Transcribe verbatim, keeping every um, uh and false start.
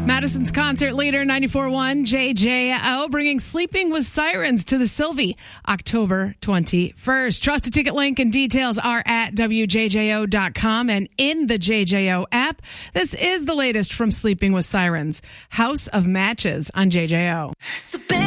Madison's concert leader, ninety-four point one J J O, bringing Sleeping with Sirens to the Sylvie October twenty-first. Trust a ticket link and details are at W J J O dot com and in the J J O app. This is the latest from Sleeping with Sirens, House of Matches on J J O. So